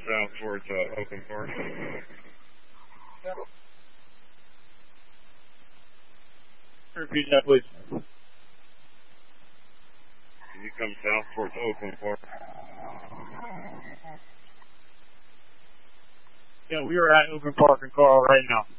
south towards Oakland Park. Repeat that, please. Can you come south towards Oakland Park? Yeah, we are at Oakland Park in Carl right now.